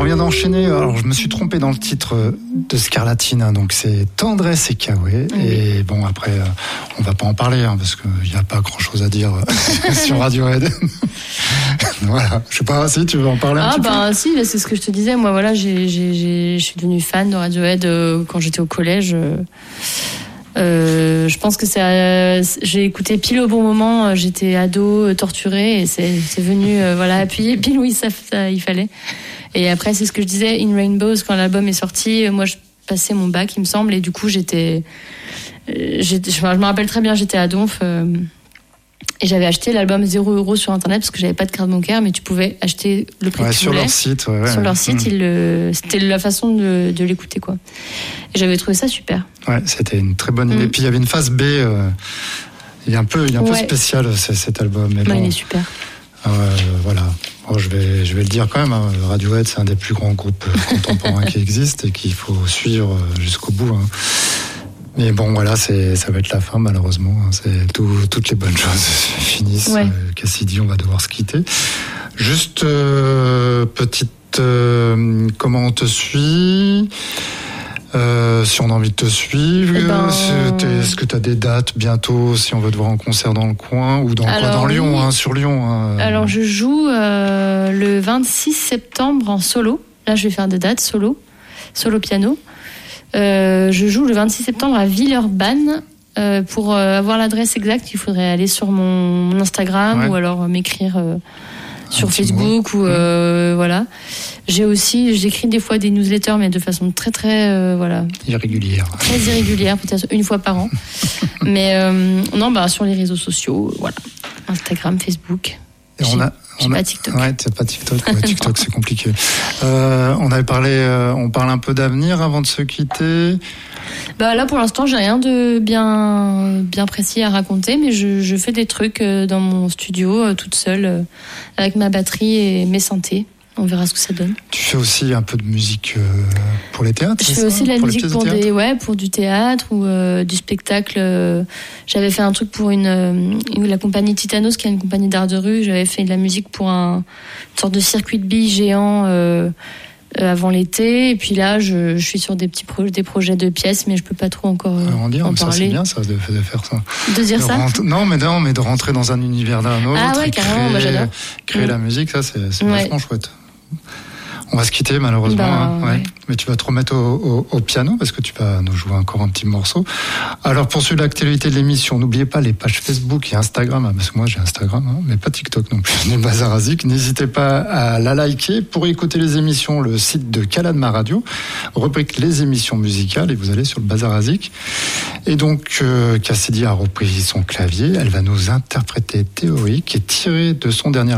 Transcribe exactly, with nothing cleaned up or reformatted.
on vient d'enchaîner. Alors, je me suis trompé dans le titre de Scarlatina. Donc, c'est Tendresse et Kawe. Oui. Et bon, après, on va pas en parler, hein, parce qu'il n'y a pas grand chose à dire sur Radiohead. Voilà. Je sais pas si tu veux en parler un ah, petit bah, peu. Ah, bah, si, c'est ce que je te disais. Moi, voilà, j'ai, j'ai, j'ai, je suis devenue fan de Radiohead euh, quand j'étais au collège. Euh, euh, je pense que c'est, euh, j'ai écouté pile au bon moment. J'étais ado, euh, torturée, et c'est, c'est venu, euh, voilà, appuyer pile où il, ça, ça, il fallait. Et après, c'est ce que je disais, In Rainbows, quand l'album est sorti, moi, je passais mon bac, il me semble, et du coup, j'étais, j'étais je me rappelle très bien, j'étais à Donf, euh, et j'avais acheté l'album zéro euro sur Internet, parce que j'avais pas de carte bancaire, mais tu pouvais acheter le prix ouais, que tu sur voulais. Leur site, ouais, ouais, sur ouais. leur site, mmh. ils le, c'était la façon de, de l'écouter, quoi. Et j'avais trouvé ça super. Ouais, c'était une très bonne idée. Mmh. Puis il y avait une phase B, euh, il est un peu, il est un ouais. peu spécial, c'est, cet album. Mais bah, bon, il est super. Euh, voilà. Bon, je vais, je vais le dire quand même. Hein. Radiohead, c'est un des plus grands groupes contemporains qui existent et qu'il faut suivre jusqu'au bout. Hein. Mais bon, voilà, c'est, ça va être la fin, malheureusement. Hein. C'est tout, toutes les bonnes choses finissent. Ouais. Euh, Cassidy, on va devoir se quitter. Juste euh, petite, euh, comment on te suit? Euh, si on a envie de te suivre, eh ben... est-ce que tu as des dates bientôt si on veut te voir en concert dans le coin ou dans, Alors, quoi, dans Lyon, oui. hein, sur Lyon hein. Alors je joue euh, le vingt-six septembre en solo. Là je vais faire des dates solo, solo piano. Euh, je joue le vingt-six septembre à Villeurbanne. Euh, pour euh, avoir l'adresse exacte, il faudrait aller sur mon, mon Instagram ouais. ou alors m'écrire euh, sur Facebook ou euh, mmh. voilà. J'ai aussi, j'écris des fois des newsletters, mais de façon très très euh, voilà irrégulière, très irrégulière, peut-être une fois par an. mais euh, non, bah sur les réseaux sociaux, voilà, Instagram, Facebook. Et on a, j'ai on pas a, TikTok. Ouais, t'as pas TikTok. Ouais, TikTok, c'est compliqué. Euh, on avait parlé, euh, on parle un peu d'avenir avant de se quitter. Bah là, pour l'instant, j'ai rien de bien, bien précis à raconter, mais je, je fais des trucs dans mon studio, toute seule, avec ma batterie et mes synthés. On verra ce que ça donne. Tu fais aussi un peu de musique euh, pour les théâtres? Je fais ça, aussi de la pour musique pour des, ouais, pour du théâtre ou euh, du spectacle. Euh, j'avais fait un truc pour une, euh, la compagnie Titanos, qui est une compagnie d'art de rue. J'avais fait de la musique pour un, une sorte de circuit de billes géant euh, euh, avant l'été. Et puis là, je, je suis sur des petits projets, des projets de pièces, mais je peux pas trop encore euh, en, dire, en mais parler. Ça, c'est bien ça de, de faire ça. De dire de ça. Rentrer, non, mais non, mais de rentrer dans un univers d'un autre. Ah ouais, carrément. Créer, moi j'adore. Créer mmh. la musique, ça, c'est, c'est ouais. vachement chouette. On va se quitter malheureusement, bah, hein, ouais. Ouais. Mais tu vas te remettre au, au, au piano parce que tu vas nous jouer encore un petit morceau. Alors pour suivre l'actualité de l'émission, n'oubliez pas les pages Facebook et Instagram, parce que moi j'ai Instagram, hein, mais pas TikTok non plus, ni Bazarazik. N'hésitez pas à la liker. Pour écouter les émissions, le site de Caladma Radio, rubrique les émissions musicales, et vous allez sur le Bazarazik. Et donc euh, Cassidy a repris son clavier, elle va nous interpréter Théorique, qui est tiré de son dernier